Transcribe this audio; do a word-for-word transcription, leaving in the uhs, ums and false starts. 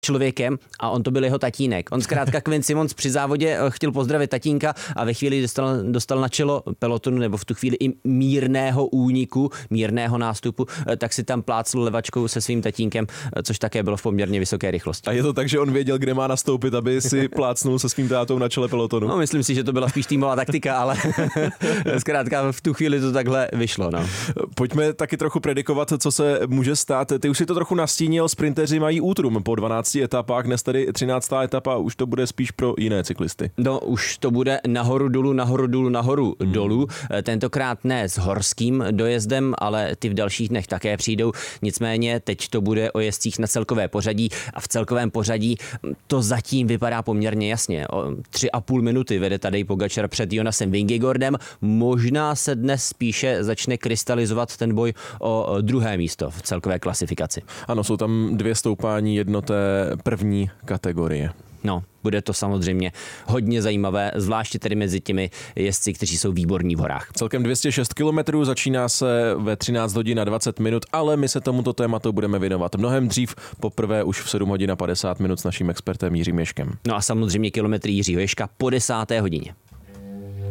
člověkem a on to byl jeho tatínek. On zkrátka Quinn Simmons při závodě chtěl pozdravit tatínka a ve chvíli dostal, dostal na čelo pelotonu nebo v tu chvíli i mírného úniku, mírného nástupu, tak si tam plácl levačkou se svým tatínkem, což také bylo v poměrně vysoké rychlosti. A je to tak, že on věděl, kde má nastoupit, aby si plácnul se svým tátou na čele pelotonu? No, myslím si, že to byla spíš týmová taktika, ale zkrátka v tu chvíli to takhle vyšlo. No. Pojďme taky trochu predikovat, co se může stát. Ty už si to trochu nastínil, sprinteři mají útrum po dvanácti etapách, dnes tady třináctá etapa, už to bude spíš pro jiné cyklisty. No, už to bude nahoru dolů, nahoru dolů, nahoru hmm. dolů. Tentokrát ne s horským dojezdem, ale ty v dalších dnech také přijdou. Nicméně teď to bude o jezdcích na celkové pořadí a v celkovém pořadí to zatím vypadá poměrně jasně. O tři a půl minuty vede Tadej Pogačar před Jonasem Vingegaardem. Možná se dnes spíše začne krystalizovat ten boj o druhé místo v celkové klasifikaci. Ano, jsou tam dvě stoupání jednoté první kategorie. No, bude to samozřejmě hodně zajímavé, zvláště tedy mezi těmi jezdci, kteří jsou výborní v horách. Celkem dvě stě šest kilometrů, začíná se ve třináct hodin a dvacet minut, ale my se tomuto tématu budeme věnovat mnohem dřív, poprvé už v sedm hodin a padesát minut s naším expertem Jiřím Ježkem. No a samozřejmě kilometry Jiřího Ježka po desáté hodině.